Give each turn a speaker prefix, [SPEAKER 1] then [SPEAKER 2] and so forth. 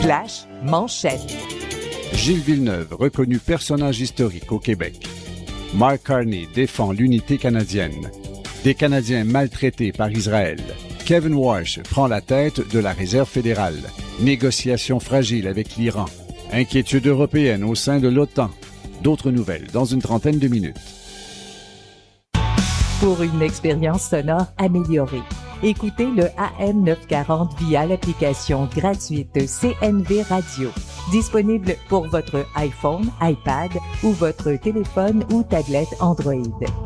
[SPEAKER 1] Flash manchette.
[SPEAKER 2] Gilles Villeneuve, reconnu personnage historique au Québec. Mark Carney défend l'unité canadienne. Des Canadiens maltraités par Israël. Kevin Walsh prend la tête de la Réserve fédérale. Négociations fragiles avec l'Iran. Inquiétude européenne au sein de l'OTAN. D'autres nouvelles dans une trentaine de minutes.
[SPEAKER 1] Pour une expérience sonore améliorée, écoutez le AM 940 via l'application gratuite CNV Radio. Disponible pour votre iPhone, iPad ou votre téléphone ou tablette Android.